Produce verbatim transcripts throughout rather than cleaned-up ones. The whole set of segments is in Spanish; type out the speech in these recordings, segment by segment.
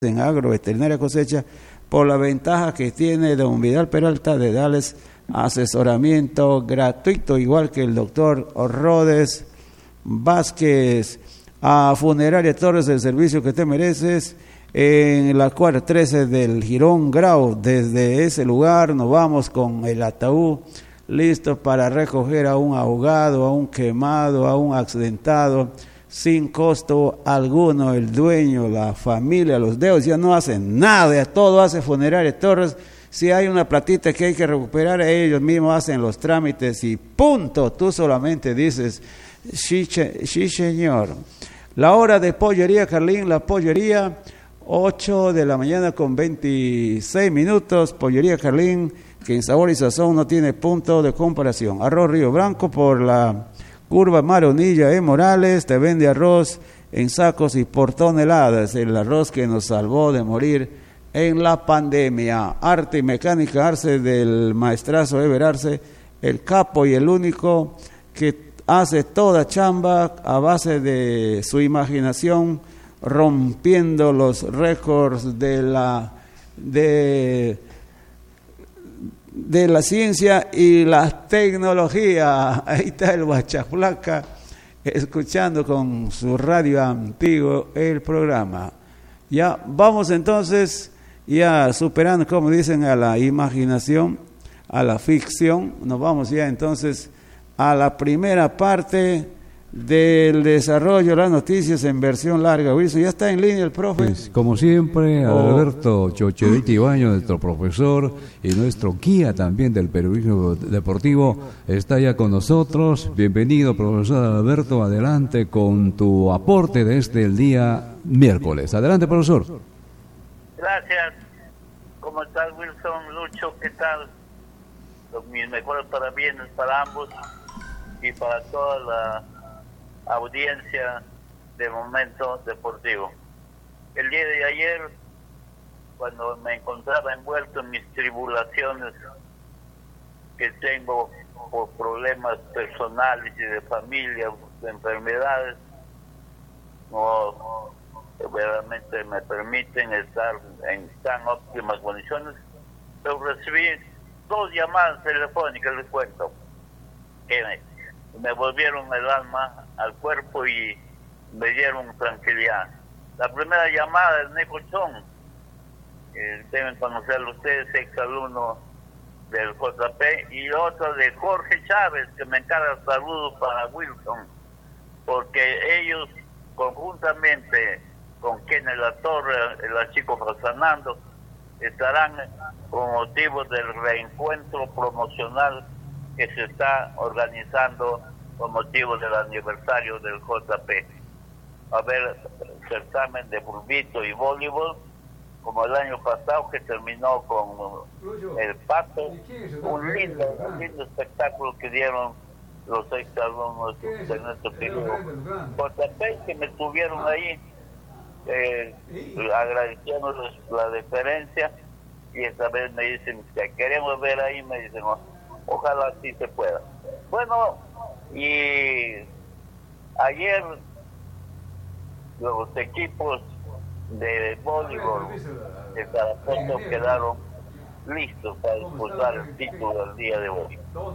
en Agroveterinaria Cosecha por la ventaja que tiene don Vidal Peralta de darles asesoramiento gratuito, igual que el doctor Rodes Vázquez. A Funeraria Torres, el servicio que te mereces, en la cuadra trece del Girón Grau. Desde ese lugar nos vamos con el ataúd listo para recoger a un ahogado, a un quemado, a un accidentado, sin costo alguno. El dueño, la familia, los dedos ya no hacen nada, todo hace Funeraria Torres. Si hay una platita que hay que recuperar, ellos mismos hacen los trámites y punto. Tú solamente dices sí, sí señor. La hora de Pollería Carlín, la pollería, ocho de la mañana con veintiséis minutos. Pollería Carlín, que en sabor y sazón no tiene punto de comparación. Arroz Río Blanco por la curva Maronilla en Morales, te vende arroz en sacos y por toneladas, el arroz que nos salvó de morir en la pandemia. Arte y Mecánica Arce del maestrazo Ever Arce, el capo y el único que hace toda chamba a base de su imaginación, rompiendo los récords de la de de la ciencia y la tecnología. Ahí está el Huachaflaca escuchando con su radio antiguo el programa. Ya vamos entonces, ya superando, como dicen, a la imaginación, a la ficción. Nos vamos ya entonces a la primera parte del desarrollo de las noticias en versión larga. Wilson, ¿ya está en línea el profe? Pues, como siempre, Alberto oh. Chocheriti Ibaño, nuestro profesor y nuestro guía también del periodismo deportivo, está ya con nosotros. Bienvenido, profesor Alberto, adelante con tu aporte de este el día miércoles. Adelante, profesor. Gracias. ¿Cómo estás, Wilson? Lucho, ¿qué tal? Los mis mejores parabienes para ambos y para toda la audiencia de Momento Deportivo. El día de ayer, cuando me encontraba envuelto en mis tribulaciones que tengo por problemas personales y de familia, de enfermedades, no realmente me permiten estar en tan óptimas condiciones, pero recibí dos llamadas telefónicas, les cuento, que me, me volvieron el alma al cuerpo y me dieron tranquilidad. La primera llamada es Nico Chong, eh, deben conocerlo ustedes, ex alumno del J P, y otra de Jorge Chávez, que me encarga saludos para Wilson, porque ellos conjuntamente con Kenneth La Torre, el archivo Fernando, estarán con motivo del reencuentro promocional que se está organizando con motivo del aniversario del J P. Va a haber certamen de bulbito y voleibol, como el año pasado, que terminó con el pato, un lindo, un lindo espectáculo que dieron los exalumnos de nuestro periodo J P, que me estuvieron ahí eh, agradeciéndoles la deferencia, y esta vez me dicen que queremos ver ahí, me dicen oh, ojalá así se pueda. Bueno, y ayer los equipos de voleibol de Carapoto quedaron listos para disputar el título del día de hoy.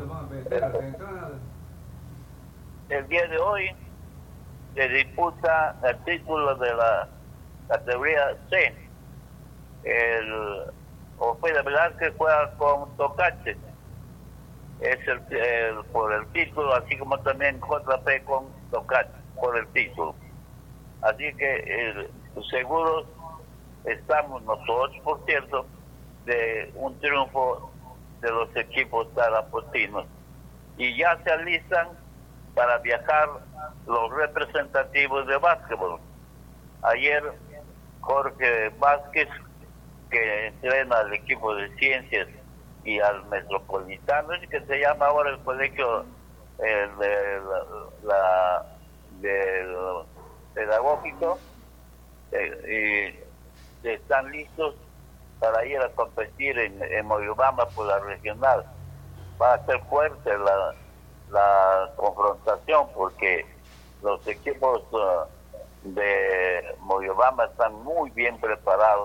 El día de hoy se disputa el título de la categoría C. El Ofeda Velázquez juega con Tocache, es el, el por el título, así como también J P con Tocache por el título. Así que eh, seguros estamos nosotros, por cierto, de un triunfo de los equipos tarapotinos, y ya se alistan para viajar los representativos de básquetbol. Ayer Jorge Vázquez, que entrena al equipo de ciencias y al metropolitano, que se llama ahora el colegio eh, de la, la del pedagógico, eh, y están listos para ir a competir en, en Moyobamba por la regional. Va a ser fuerte la, la confrontación, porque los equipos uh, de Moyobamba están muy bien preparados